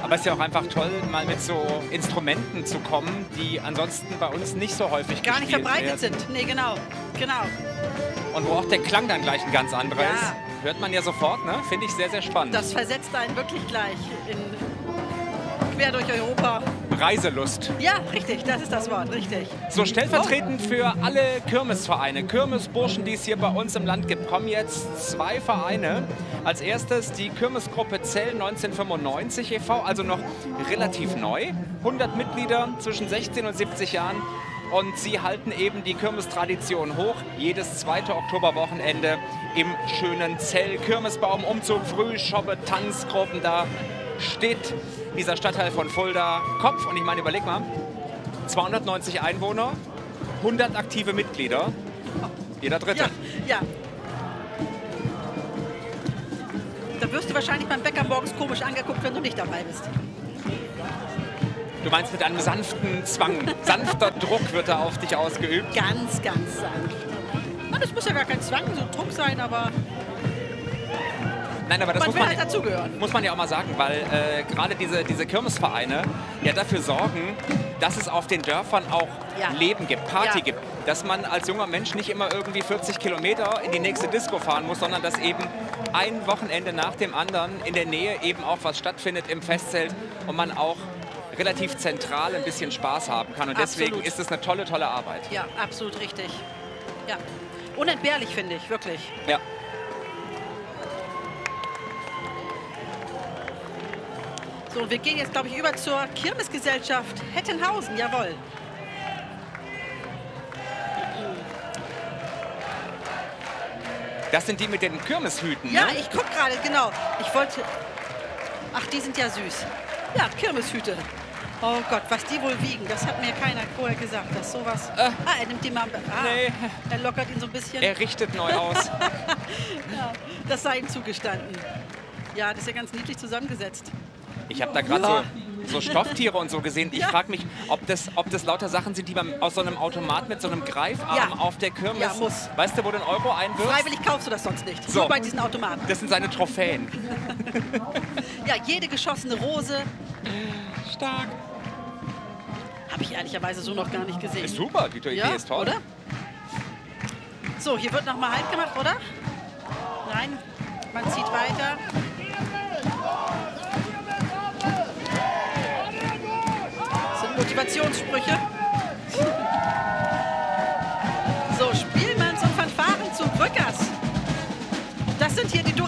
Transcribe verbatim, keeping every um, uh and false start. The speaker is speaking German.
Aber es ist ja auch einfach toll, mal mit so Instrumenten zu kommen, die ansonsten bei uns nicht so häufig gar nicht gespielt verbreitet werden. sind. Nee, genau. Genau. Und wo auch der Klang dann gleich ein ganz anderer Ja. ist. Hört man ja sofort, ne? Finde ich sehr, sehr spannend. Das versetzt einen wirklich gleich in, quer durch Europa. Reiselust. Ja, richtig, das ist das Wort, richtig. So, stellvertretend für alle Kirmesvereine, Kirmesburschen, die es hier bei uns im Land gibt, kommen jetzt zwei Vereine. Als erstes die Kirmesgruppe Zell neunzehnhundertfünfundneunzig e V, also noch relativ neu. hundert Mitglieder zwischen sechzehn und siebzig Jahren. Und sie halten eben die Kirmestradition hoch. Jedes zweite Oktoberwochenende im schönen Zell. Kirmesbaum, Umzug, Frühschoppe, Tanzgruppen, da steht dieser Stadtteil von Fulda Kopf. Und ich meine, überleg mal, zweihundertneunzig Einwohner, hundert aktive Mitglieder, jeder Dritte. Ja, ja. Da wirst du wahrscheinlich beim Bäcker morgens komisch angeguckt, wenn du nicht dabei bist. Du meinst mit einem sanften Zwang, sanfter Druck wird da auf dich ausgeübt? Ganz, ganz sanft. Na, das muss ja gar kein Zwang, so ein Druck sein, aber Nein, aber das man muss will man, halt dazugehören. muss man ja auch mal sagen, weil äh, gerade diese, diese Kirmesvereine ja dafür sorgen, dass es auf den Dörfern auch Ja. Leben gibt, Party Ja. gibt. Dass man als junger Mensch nicht immer irgendwie vierzig Kilometer in die nächste Disco fahren muss, sondern dass eben ein Wochenende nach dem anderen in der Nähe eben auch was stattfindet im Festzelt und man auch relativ zentral ein bisschen Spaß haben kann. Und deswegen Absolut. ist es eine tolle, tolle Arbeit. Ja, absolut richtig. Ja. Unentbehrlich, finde ich, wirklich. Ja. So, und wir gehen jetzt, glaube ich, über zur Kirmesgesellschaft Hettenhausen, jawohl. Das sind die mit den Kirmeshüten, Ja, ne? ich gucke gerade, genau. Ich wollte... Ach, die sind ja süß. Ja, Kirmeshüte. Oh Gott, was die wohl wiegen, das hat mir keiner vorher gesagt, dass sowas... Äh. Ah, er nimmt die mal... Ah, Nee. Er lockert ihn so ein bisschen. Er richtet neu aus. Ja, das sei ihm zugestanden. Ja, das ist ja ganz niedlich zusammengesetzt. Ich habe da gerade Ja. so, so Stofftiere und so gesehen. Ich Ja. frage mich, ob das, ob das lauter Sachen sind, die man aus so einem Automat mit so einem Greifarm Ja. auf der Kirmes... Ja, muss. Weißt du, wo du einen Euro einwirfst? Freiwillig kaufst du das sonst nicht. So. Nur bei diesen Automaten. Das sind seine Trophäen. Ja, jede geschossene Rose Stark. habe ich ehrlicherweise so noch gar nicht gesehen. Ist super, die Idee Ja, ist toll. oder? So, hier wird noch mal Halt gemacht, oder? Nein, man zieht weiter. Das sind Motivationssprüche. So, Spielmanns und Fanfaren zu Brückers. Das sind hier die